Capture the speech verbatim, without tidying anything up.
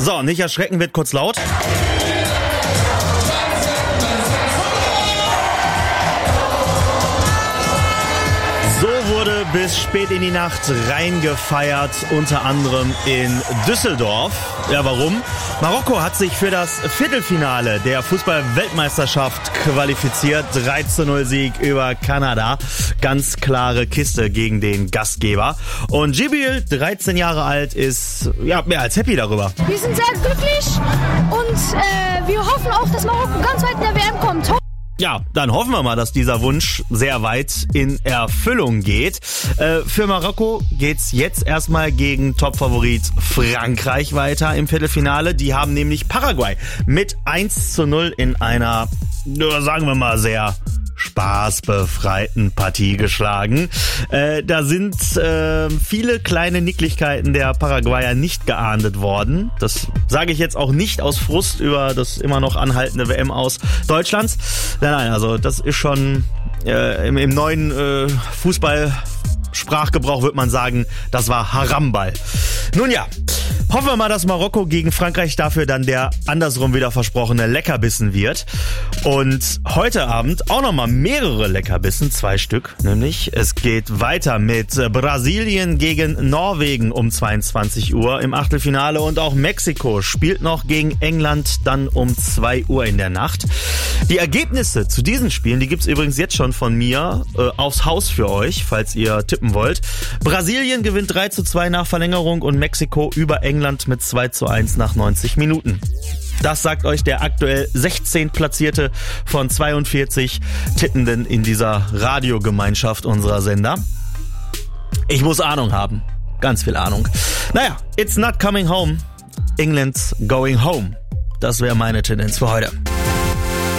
So, nicht erschrecken, wird kurz laut. So wurde bis spät in die Nacht reingefeiert, unter anderem in Düsseldorf. Ja, warum? Marokko hat sich für das Viertelfinale der Fußball-Weltmeisterschaft qualifiziert. drei zu null Sieg über Kanada. Ganz klare Kiste gegen den Gastgeber. Und Jibril, dreizehn Jahre alt, ist ja mehr als happy darüber. Wir sind sehr glücklich und äh, wir hoffen auch, dass Marokko ganz weit in der W M kommt. Ja, dann hoffen wir mal, dass dieser Wunsch sehr weit in Erfüllung geht. Äh, für Marokko geht's jetzt erstmal gegen Topfavorit Frankreich weiter im Viertelfinale. Die haben nämlich Paraguay mit eins zu null in einer, sagen wir mal, sehr spaßbefreiten Partie geschlagen. Äh, da sind äh, viele kleine Nicklichkeiten der Paraguayer nicht geahndet worden. Das sage ich jetzt auch nicht aus Frust über das immer noch anhaltende W M aus Deutschlands. Nein, nein, also das ist schon äh, im, im neuen äh, Fußball-Sprachgebrauch wird man sagen, das war Haramball. Nun ja, hoffen wir mal, dass Marokko gegen Frankreich dafür dann der andersrum wieder versprochene Leckerbissen wird. Und heute Abend auch nochmal mehrere Leckerbissen, zwei Stück nämlich. Es geht weiter mit Brasilien gegen Norwegen um zweiundzwanzig Uhr im Achtelfinale und auch Mexiko spielt noch gegen England dann um zwei Uhr in der Nacht. Die Ergebnisse zu diesen Spielen, die gibt's übrigens jetzt schon von mir äh, aufs Haus für euch, falls ihr tippen wollt. Brasilien gewinnt drei zu zwei nach Verlängerung und Mexiko über England mit zwei zu eins nach neunzig Minuten. Das sagt euch der aktuell sechzehnten Platzierte von zweiundvierzig Tippenden in dieser Radiogemeinschaft unserer Sender. Ich muss Ahnung haben. Ganz viel Ahnung. Naja, it's not coming home. England's going home. Das wäre meine Tendenz für heute.